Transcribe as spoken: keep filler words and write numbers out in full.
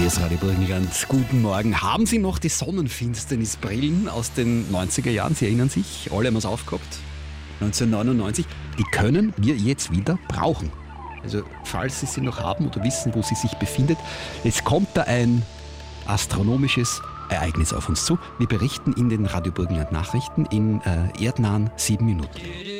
Hier ist Radio Burgenland. Guten Morgen. Haben Sie noch die Sonnenfinsternisbrillen aus den neunziger Jahren? Sie erinnern sich? Alle haben es aufgehabt. neunzehnhundertneunundneunzig. Die können wir jetzt wieder brauchen. Also falls Sie sie noch haben oder wissen, wo sie sich befindet. Jetzt kommt da ein astronomisches Ereignis auf uns zu. Wir berichten in den Radio Burgenland Nachrichten in äh, erdnahen sieben Minuten.